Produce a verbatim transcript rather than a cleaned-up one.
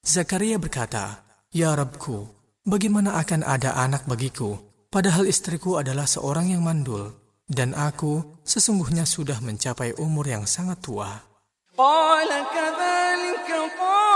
Zakaria berkata, "Ya Rabbku, bagaimana akan ada anak bagiku, padahal istriku adalah seorang yang mandul, dan aku sesungguhnya sudah mencapai umur yang sangat tua." قال كذلك قال